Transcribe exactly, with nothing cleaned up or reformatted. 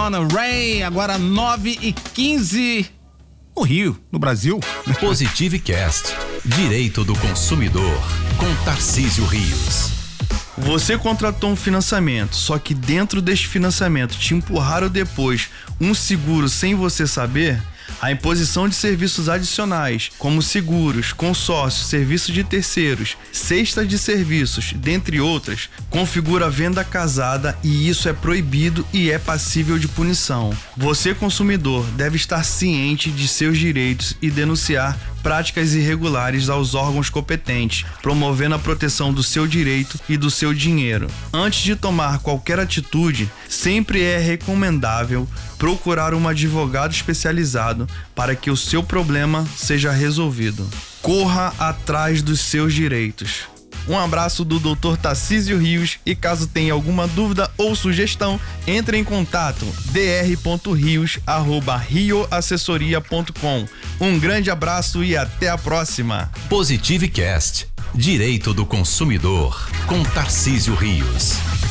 Lana Ray, agora nove e quinze no Rio, no Brasil. Positive Cast, Direito do Consumidor, com Tarcísio Rios. Você contratou um financiamento, só que dentro deste financiamento te empurraram depois um seguro sem você saber? A imposição de serviços adicionais, como seguros, consórcios, serviços de terceiros, cesta de serviços, dentre outras, configura venda casada e isso é proibido e é passível de punição. Você, consumidor, deve estar ciente de seus direitos e denunciar práticas irregulares aos órgãos competentes, promovendo a proteção do seu direito e do seu dinheiro. Antes de tomar qualquer atitude, sempre é recomendável procurar um advogado especializado para que o seu problema seja resolvido. Corra atrás dos seus direitos. Um abraço do doutor Tarcísio Rios e caso tenha alguma dúvida ou sugestão, entre em contato d r ponto rios arroba rio assessoria ponto com. Um grande abraço e até a próxima. Positive Cast, Direito do Consumidor, com Tarcísio Rios.